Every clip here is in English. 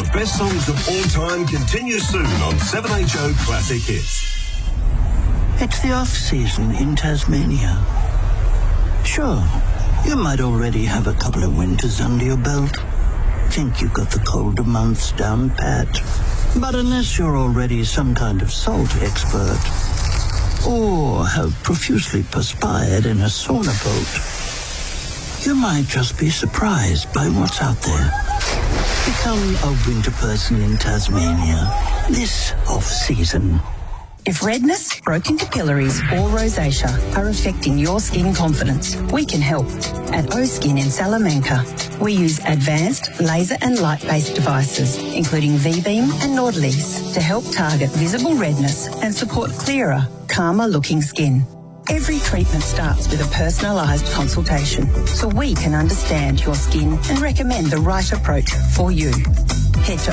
The best songs of all time continues soon on 7HO Classic Hits. It's the off-season in Tasmania. Sure, you might already have a couple of winters under your belt. Think you've got the colder months down pat. But unless you're already some kind of salt expert, or have profusely perspired in a sauna boat, you might just be surprised by what's out there. Become a winter person in Tasmania this off-season. If redness, broken capillaries or rosacea are affecting your skin confidence, we can help. At O-Skin in Salamanca, we use advanced laser and light-based devices, including V-Beam and Nautilus, to help target visible redness and support clearer, calmer-looking skin. Every treatment starts with a personalised consultation, so we can understand your skin and recommend the right approach for you. Head to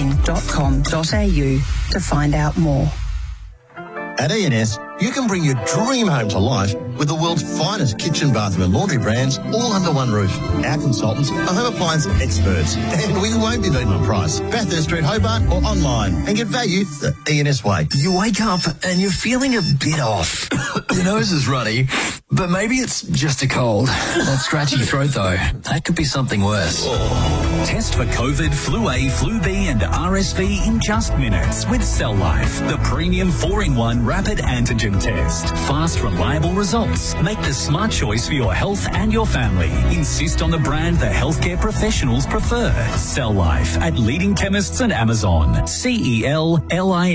oskin.com.au to find out more. At E&S, you can bring your dream home to life with the world's finest kitchen, bathroom and laundry brands all under one roof. Our consultants are home appliance experts, and we won't be beaten on price. Bathurst Street, Hobart or online, and get value the E&S way. You wake up and you're feeling a bit off. Your nose is runny, but maybe it's just a cold. That scratchy throat though, that could be something worse. Test for COVID, flu A, flu B and RSV in just minutes with Cell Life, the premium 4-in-1 rapid antigen test. Fast, reliable results. Make the smart choice for your health and your family. Insist on the brand the healthcare professionals prefer. Cell Life at leading chemists and Amazon. CELLIFE.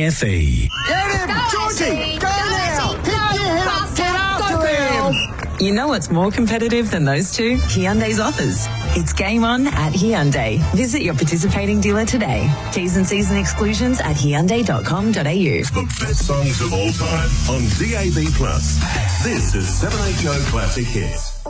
Get him! Georgie! Go now! Pick your head up! Get after him! You know what's more competitive than those two? Hyundai's offers. It's game on at Hyundai. Visit your participating dealer today. T's and C's and exclusions at Hyundai.com.au. The best songs of all time on DAB+. This is 7HO Classic Hits.